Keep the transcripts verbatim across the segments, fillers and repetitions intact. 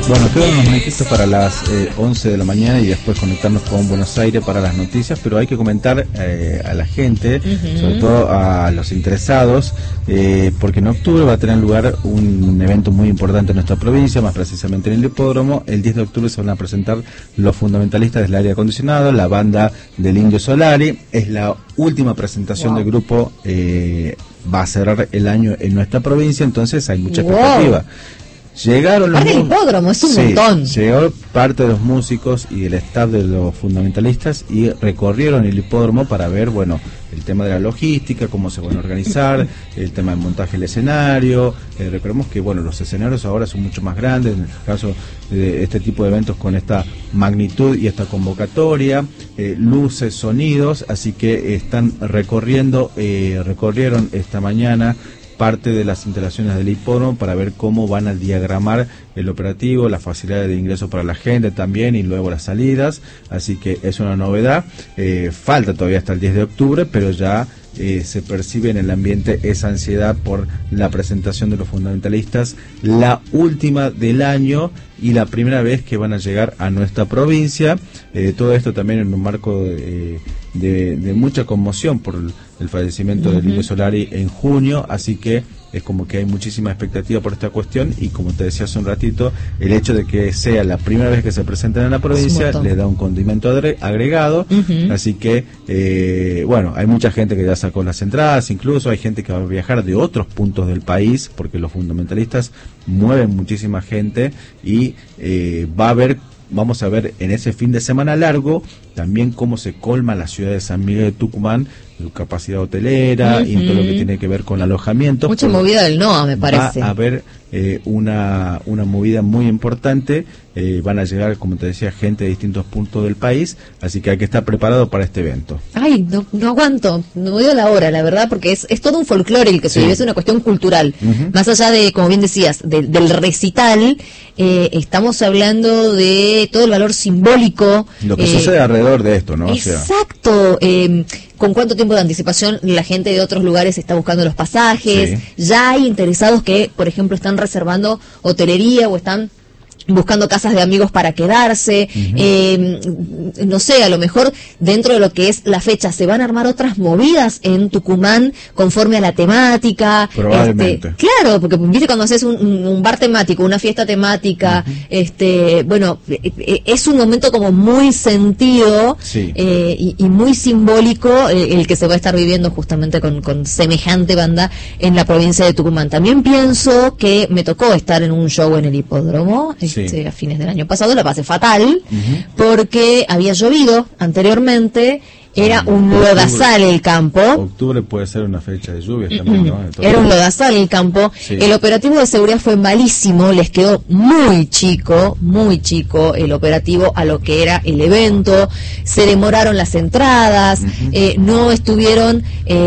Bueno, quedan unos minutitos para las eh, once de la mañana y después conectarnos con Buenos Aires para las noticias, pero hay que comentar eh, a la gente, uh-huh. sobre todo a los interesados, eh, porque en octubre va a tener lugar un evento muy importante en nuestra provincia, más precisamente en el hipódromo. El diez de octubre se van a presentar los fundamentalistas del aire acondicionado, la banda del Indio Solari. Es la última presentación wow. del grupo, eh, va a cerrar el año en nuestra provincia, entonces hay mucha expectativa. Wow. Llegaron los el hipódromo, es un sí, montón. Llegó parte de los músicos y el staff de los fundamentalistas y recorrieron el hipódromo para ver, bueno, el tema de la logística, cómo se van a organizar, el tema del montaje del escenario. Eh, recordemos que, bueno, los escenarios ahora son mucho más grandes, en el caso de este tipo de eventos con esta magnitud y esta convocatoria, eh, luces, sonidos, así que están recorriendo, eh, recorrieron esta mañana parte de las instalaciones del hipódromo para ver cómo van a diagramar el operativo, las facilidades de ingreso para la gente también y luego las salidas, así que es una novedad. Eh, falta todavía hasta el diez de octubre, pero ya eh, se percibe en el ambiente esa ansiedad por la presentación de los fundamentalistas, la última del año y la primera vez que van a llegar a nuestra provincia. Eh, todo esto también en un marco de, de, de mucha conmoción por el, el fallecimiento uh-huh. del Indio Solari en junio, así que es como que hay muchísima expectativa por esta cuestión y, como te decía hace un ratito, el hecho de que sea la primera vez que se presentan en la provincia le da un condimento agregado, uh-huh. así que eh, bueno, hay mucha gente que ya sacó las entradas, incluso hay gente que va a viajar de otros puntos del país porque los fundamentalistas mueven muchísima gente y eh, va a haber, vamos a ver en ese fin de semana largo también cómo se colma la ciudad de San Miguel de Tucumán, su capacidad hotelera uh-huh. y todo lo que tiene que ver con alojamiento. Mucha movida del N O A, me parece. Va a haber eh, una, una movida muy importante, eh, van a llegar, como te decía, gente de distintos puntos del país, así que hay que estar preparado para este evento. Ay, no, no aguanto, no me dio la hora, la verdad, porque es, es todo un folclore el que se vive, sí. es una cuestión cultural. Uh-huh. Más allá de, como bien decías, de, del recital, eh, estamos hablando de todo el valor simbólico. Lo que eh, sucede alrededor de esto, ¿no? Exacto. O sea, eh, ¿con cuánto tiempo de anticipación la gente de otros lugares está buscando los pasajes? Sí. Ya hay interesados que, por ejemplo, están reservando hotelería o están buscando casas de amigos para quedarse, uh-huh. eh, no sé, a lo mejor dentro de lo que es la fecha se van a armar otras movidas en Tucumán conforme a la temática. Probablemente. Este, claro, porque viste cuando haces un, un bar temático, una fiesta temática, uh-huh. este, bueno, es un momento como muy sentido sí. eh, y, y muy simbólico el, el que se va a estar viviendo justamente con, con semejante banda en la provincia de Tucumán. También pienso que me tocó estar en un show en el hipódromo, Este, sí. a fines del año pasado, la pasé fatal, uh-huh. porque había llovido anteriormente, era ah, un lodazal el campo. Octubre puede ser una fecha de lluvias también, ¿no? Entonces, era un lodazal el campo. Sí. El operativo de seguridad fue malísimo, les quedó muy chico, muy chico el operativo a lo que era el evento. Se demoraron las entradas, uh-huh. eh, no estuvieron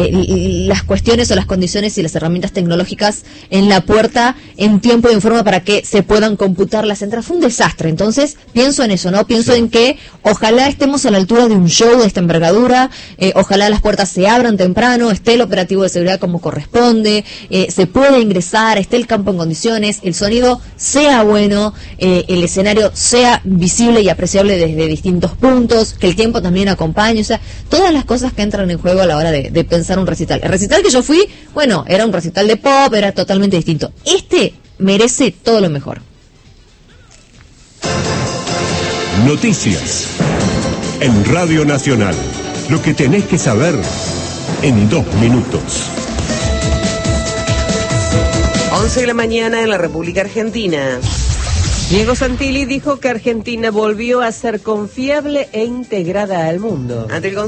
eh, las cuestiones o las condiciones y las herramientas tecnológicas en la puerta en tiempo y en forma para que se puedan computar las entradas. Fue un desastre. Entonces, pienso en eso, ¿no? Pienso sí. en que ojalá estemos a la altura de un show de esta envergadura. Eh, ojalá las puertas se abran temprano, esté el operativo de seguridad como corresponde, eh, se puede ingresar, esté el campo en condiciones, el sonido sea bueno, eh, el escenario sea visible y apreciable desde distintos puntos, que el tiempo también acompañe, o sea, todas las cosas que entran en juego a la hora de, de pensar un recital. El recital que yo fui, bueno, era un recital de pop, era totalmente distinto. Este merece todo lo mejor. Noticias en Radio Nacional. Lo que tenés que saber en dos minutos. once de la mañana en la República Argentina. Diego Santilli dijo que Argentina volvió a ser confiable e integrada al mundo. Ante el